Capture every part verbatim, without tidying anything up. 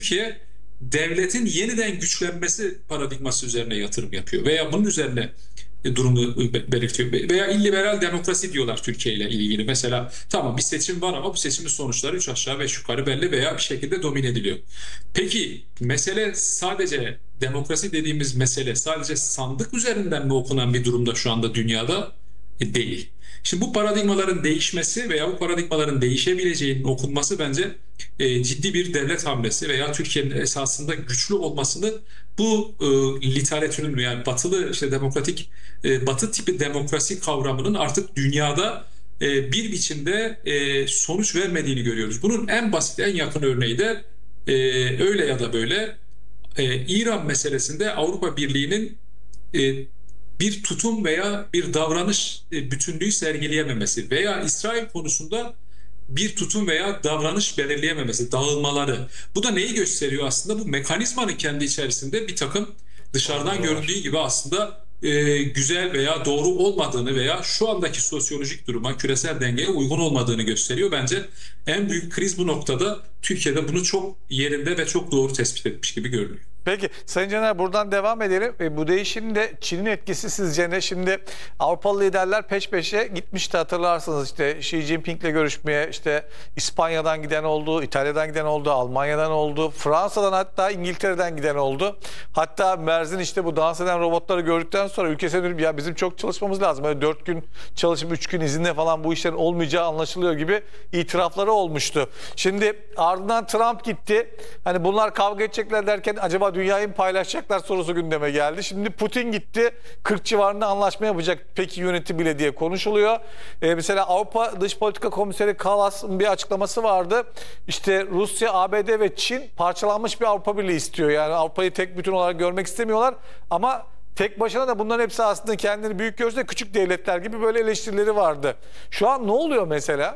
Türkiye devletin yeniden güçlenmesi paradigması üzerine yatırım yapıyor veya bunun üzerine e, durumu belirtiyor. Veya illiberal demokrasi diyorlar Türkiye ile ilgili. Mesela tamam bir seçim var ama bu seçimin sonuçları üç aşağı beş yukarı belli veya bir şekilde domine ediliyor. Peki mesele sadece demokrasi dediğimiz mesele sadece sandık üzerinden mi okunan bir durumda şu anda dünyada? E, değil. Şimdi bu paradigmaların değişmesi veya bu paradigmaların değişebileceğinin okunması bence e, ciddi bir devlet hamlesi veya Türkiye'nin esasında güçlü olmasını bu e, literatürün yani batılı işte demokratik e, batı tipi demokrasi kavramının artık dünyada e, bir biçimde e, sonuç vermediğini görüyoruz. Bunun en basit en yakın örneği de e, öyle ya da böyle e, İran meselesinde Avrupa Birliği'nin e, bir tutum veya bir davranış e, bütünlüğü sergileyememesi veya İsrail konusunda bir tutum veya davranış belirleyememesi, dağılmaları. Bu da neyi gösteriyor aslında? Bu mekanizmanın kendi içerisinde bir takım dışarıdan göründüğü gibi aslında e, güzel veya doğru olmadığını veya şu andaki sosyolojik duruma, küresel dengeye uygun olmadığını gösteriyor. Bence en büyük kriz bu noktada. Türkiye'de bunu çok yerinde ve çok doğru tespit etmiş gibi görünüyor. Peki Sayın Caner, buradan devam edelim. E, bu değişimde Çin'in etkisi sizce ne? Şimdi Avrupalı liderler peş peşe gitmişti, hatırlarsınız. İşte Xi Jinping'le görüşmeye, işte İspanya'dan giden oldu, İtalya'dan giden oldu, Almanya'dan oldu, Fransa'dan hatta İngiltere'den giden oldu. Hatta Merz'in işte bu dans eden robotları gördükten sonra ülkesine dönüp ya bizim çok çalışmamız lazım. Böyle dört gün çalışıp üç gün izinle falan bu işlerin olmayacağı anlaşılıyor gibi itirafları olmuştu. Şimdi ardından Trump gitti. Hani bunlar kavga edecekler derken acaba dünyayı mı paylaşacaklar sorusu gündeme geldi. Şimdi Putin gitti. kırk civarında anlaşma yapacak peki yönetimiyle diye konuşuluyor. Ee, mesela Avrupa Dış Politika Komiseri Kallas'ın bir açıklaması vardı. İşte Rusya, A B D ve Çin parçalanmış bir Avrupa Birliği istiyor. Yani Avrupa'yı tek bütün olarak görmek istemiyorlar. Ama tek başına da bunların hepsi aslında kendini büyük görse de küçük devletler gibi böyle eleştirileri vardı. Şu an ne oluyor mesela?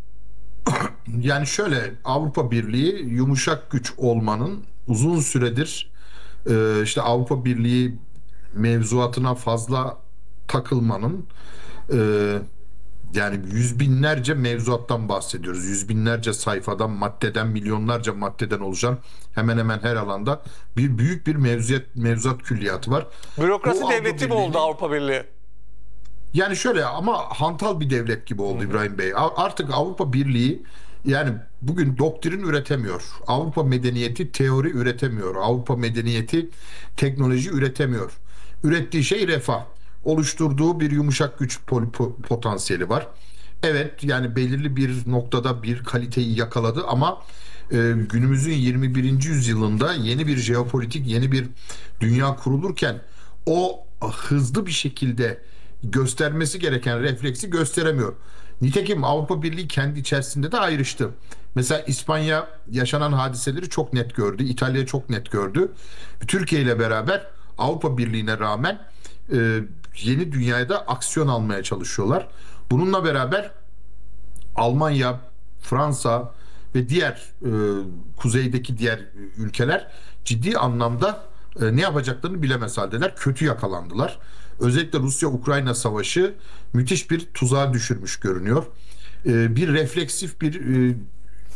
Yani şöyle, Avrupa Birliği yumuşak güç olmanın uzun süredir e, işte Avrupa Birliği mevzuatına fazla takılmanın e, yani yüz binlerce mevzuattan bahsediyoruz. Yüz binlerce sayfadan, maddeden, milyonlarca maddeden oluşan hemen hemen her alanda bir büyük bir mevzuat, mevzuat külliyatı var. Bürokrasi Bu Avrupa devleti mi oldu Birliği'nin Avrupa Birliği? Yani şöyle ama hantal bir devlet gibi oldu İbrahim Bey. A- Artık Avrupa Birliği yani bugün doktrin üretemiyor. Avrupa medeniyeti teori üretemiyor. Avrupa medeniyeti teknoloji üretemiyor. Ürettiği şey refah. Oluşturduğu bir yumuşak güç pol- po- potansiyeli var. Evet, yani belirli bir noktada bir kaliteyi yakaladı ama e, günümüzün yirmi birinci yüzyılında yeni bir jeopolitik, yeni bir dünya kurulurken o hızlı bir şekilde göstermesi gereken refleksi gösteremiyor. Nitekim Avrupa Birliği kendi içerisinde de ayrıştı. Mesela İspanya yaşanan hadiseleri çok net gördü. İtalya çok net gördü. Türkiye ile beraber Avrupa Birliği'ne rağmen e, yeni dünyada aksiyon almaya çalışıyorlar. Bununla beraber Almanya, Fransa ve diğer e, kuzeydeki diğer ülkeler ciddi anlamda e, ne yapacaklarını bilemez haldeler. Kötü yakalandılar. Özellikle Rusya-Ukrayna savaşı müthiş bir tuzağa düşürmüş görünüyor. E, bir refleksif bir e,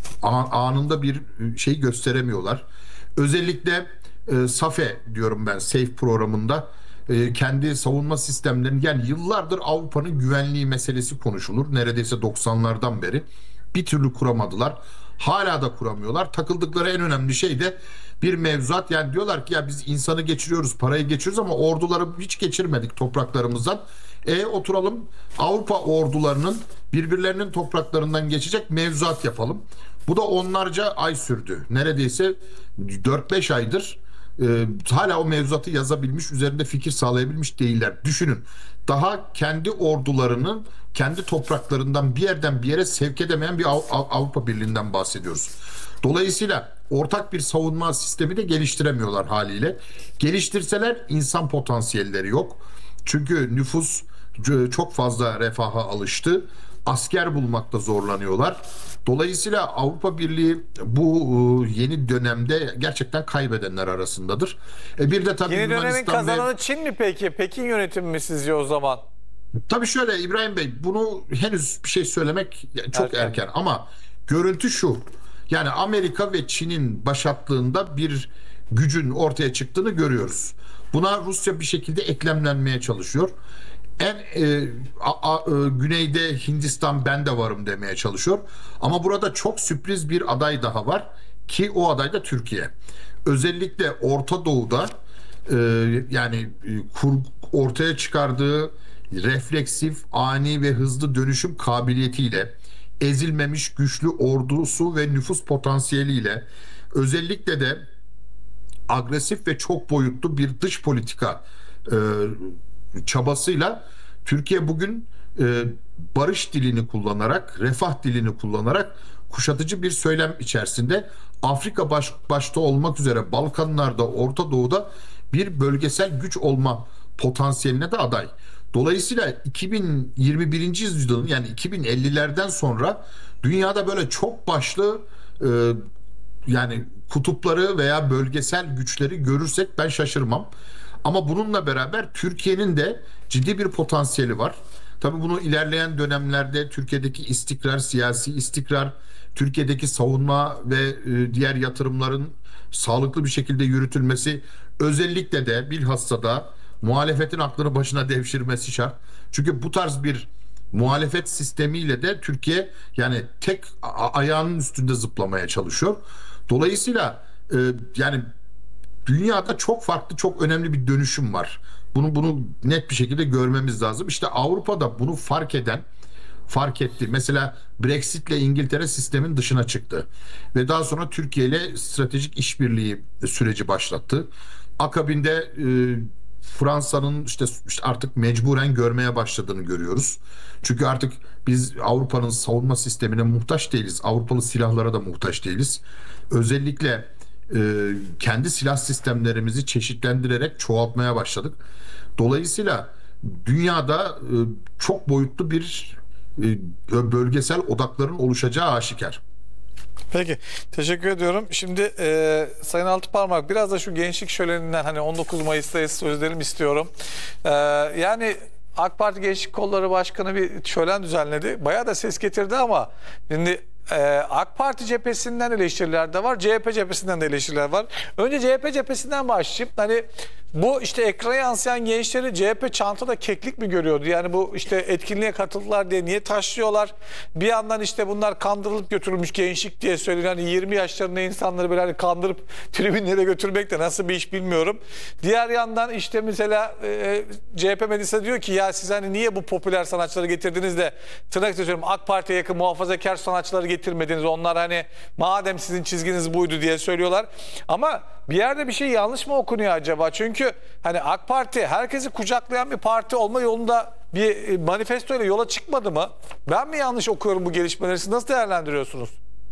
anında bir şey gösteremiyorlar. Özellikle e, SAFE diyorum ben, SAFE programında e, kendi savunma sistemlerini, yani yıllardır Avrupa'nın güvenliği meselesi konuşulur. Neredeyse doksanlardan beri bir türlü kuramadılar. Hala da kuramıyorlar. Takıldıkları en önemli şey de bir mevzuat. Yani diyorlar ki ya biz insanı geçiriyoruz, parayı geçiriyoruz ama orduları hiç geçirmedik topraklarımızdan. E oturalım Avrupa ordularının birbirlerinin topraklarından geçecek mevzuat yapalım. Bu da onlarca ay sürdü. Neredeyse dört beş aydır e, hala o mevzuatı yazabilmiş, üzerinde fikir sağlayabilmiş değiller. Düşünün. Daha kendi ordularının kendi topraklarından bir yerden bir yere sevk edemeyen bir Av- Av- Avrupa Birliği'nden bahsediyoruz. Dolayısıyla ortak bir savunma sistemi de geliştiremiyorlar haliyle. Geliştirseler insan potansiyelleri yok. Çünkü nüfus c- çok fazla refaha alıştı. Asker bulmakta zorlanıyorlar. Dolayısıyla Avrupa Birliği bu e, yeni dönemde gerçekten kaybedenler arasındadır. E bir de tabii Yeni dönemin Yunanistan kazananı ve Çin mi peki? Pekin yönetimi mi sizce o zaman? tabii şöyle İbrahim Bey, bunu henüz bir şey söylemek çok Erken. erken ama görüntü şu. Yani Amerika ve Çin'in başatlığında bir gücün ortaya çıktığını görüyoruz. Buna Rusya bir şekilde eklemlenmeye çalışıyor. En e, a, a, e, güneyde Hindistan ben de varım demeye çalışıyor. Ama burada çok sürpriz bir aday daha var ki o aday da Türkiye. Özellikle Orta Doğu'da e, yani e, kur, ortaya çıkardığı refleksif, ani ve hızlı dönüşüm kabiliyetiyle, ezilmemiş güçlü ordusu ve nüfus potansiyeliyle, özellikle de agresif ve çok boyutlu bir dış politika e, çabasıyla Türkiye bugün e, barış dilini kullanarak, refah dilini kullanarak kuşatıcı bir söylem içerisinde Afrika baş, başta olmak üzere Balkanlarda, Orta Doğu'da bir bölgesel güç olma potansiyeline de aday. Dolayısıyla iki bin yirmi birinci yüzyılın, yani iki bin ellilerden sonra dünyada böyle çok başlı e, yani kutupları veya bölgesel güçleri görürsek ben şaşırmam. Ama bununla beraber Türkiye'nin de ciddi bir potansiyeli var. Tabii bunu ilerleyen dönemlerde Türkiye'deki istikrar, siyasi istikrar, Türkiye'deki savunma ve e, diğer yatırımların sağlıklı bir şekilde yürütülmesi, özellikle de bilhassa da muhalefetin aklını başına devşirmesi şart. Çünkü bu tarz bir muhalefet sistemiyle de Türkiye yani tek a- ayağının üstünde zıplamaya çalışıyor. Dolayısıyla e, yani dünyada çok farklı, çok önemli bir dönüşüm var. Bunu bunu net bir şekilde görmemiz lazım. İşte Avrupa'da bunu fark eden fark etti. Mesela Brexit'le İngiltere sistemin dışına çıktı. Ve daha sonra Türkiye ile stratejik işbirliği süreci başlattı. Akabinde e, Fransa'nın işte, işte artık mecburen görmeye başladığını görüyoruz. Çünkü artık biz Avrupa'nın savunma sistemine muhtaç değiliz. Avrupalı silahlara da muhtaç değiliz. Özellikle e, kendi silah sistemlerimizi çeşitlendirerek çoğaltmaya başladık. Dolayısıyla dünyada e, çok boyutlu bir e, bölgesel odakların oluşacağı aşikar. Peki, teşekkür ediyorum. Şimdi e, Sayın Altıparmak, biraz da şu gençlik şöleninden, hani on dokuz Mayıs'tayız, söz edelim istiyorum. E, yani AK Parti Gençlik Kolları Başkanı bir şölen düzenledi. Bayağı da ses getirdi ama şimdi e, AK Parti cephesinden eleştiriler de var, C H P cephesinden de eleştiriler var. Önce C H P cephesinden başlayayım. Hani bu işte ekrana yansıyan gençleri C H P çantada keklik mi görüyordu? Yani bu işte etkinliğe katıldılar diye niye taşlıyorlar? Bir yandan işte bunlar kandırılıp götürülmüş gençlik diye söyleniyor. Hani yirmi yaşlarında insanları böyle hani kandırıp tribünlere götürmek de nasıl bir iş bilmiyorum. Diğer yandan işte mesela e, C H P medyası diyor ki ya siz hani niye bu popüler sanatçıları getirdiniz de, tırnak söylüyorum, AK Parti'ye yakın muhafazakar sanatçıları getirmediniz. Onlar hani madem sizin çizginiz buydu diye söylüyorlar. Ama bir yerde bir şey yanlış mı okunuyor acaba? Çünkü hani AK Parti herkesi kucaklayan bir parti olma yolunda bir manifesto ile yola çıkmadı mı? Ben mi yanlış okuyorum bu gelişmeleri? Siz nasıl değerlendiriyorsunuz?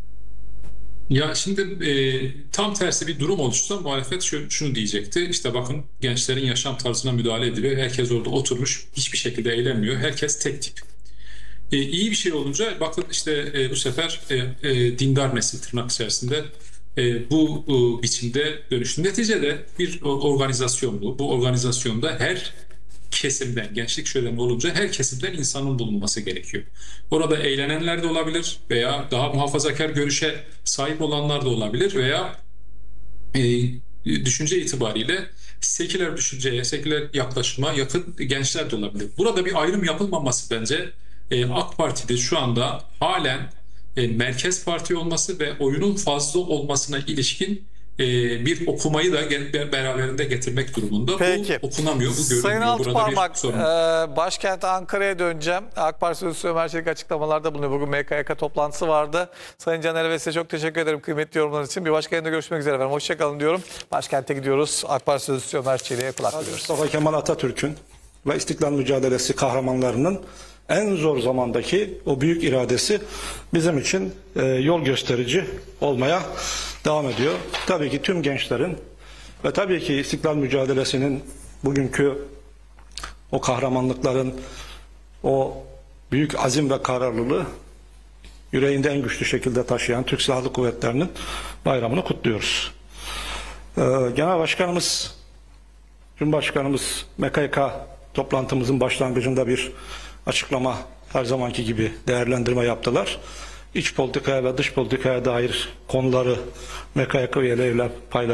Ya şimdi e, tam tersi bir durum oluşsa muhalefet şunu, şunu diyecekti. İşte bakın gençlerin yaşam tarzına müdahale ediliyor. Herkes orada oturmuş, hiçbir şekilde eğlenmiyor. Herkes tek tip. E, iyi bir şey olunca bakın işte e, bu sefer e, e, dindar nesil tırnak içerisinde e, bu e, biçimde dönüştü. Neticede bir organizasyon bu. Bu organizasyonda her kesimden, gençlik şöleni olunca her kesimden insanın bulunması gerekiyor. Orada eğlenenler de olabilir veya daha muhafazakar görüşe sahip olanlar da olabilir veya e, düşünce itibariyle seküler düşünceye, seküler yaklaşıma yakın gençler de olabilir. Burada bir ayrım yapılmaması bence e, AK Parti'de şu anda halen e, merkez parti olması ve oyunun fazla olmasına ilişkin e, bir okumayı da beraberinde getirmek durumunda. Peki. Bu okunamıyor, bu görünmüyor. Sayın Altıparmak, sorun. e, başkent Ankara'ya döneceğim. AK Parti Sözcüsü Ömer Çelik açıklamalarda bulunuyor. Bugün M K Y K toplantısı vardı. Sayın Caner ve size çok teşekkür ederim kıymetli yorumlarınız için. Bir başka yayında görüşmek üzere efendim. Hoşçakalın diyorum. Başkente gidiyoruz. AK Parti Sözcüsü Ömer Çelik'e kulak veriyoruz. Mustafa Kemal Atatürk'ün ve İstiklal Mücadelesi kahramanlarının en zor zamandaki o büyük iradesi bizim için e, yol gösterici olmaya devam ediyor. Tabii ki tüm gençlerin ve tabii ki İstiklal Mücadelesi'nin bugünkü o kahramanlıkların, o büyük azim ve kararlılığı yüreğinde en güçlü şekilde taşıyan Türk Silahlı Kuvvetleri'nin bayramını kutluyoruz. Ee, Genel Başkanımız, Cumhurbaşkanımız M K Y K toplantımızın başlangıcında bir açıklama, her zamanki gibi değerlendirme yaptılar. iç politikaya ve dış politikaya dair konuları M K Y K üyeleriyle paylaşıyoruz.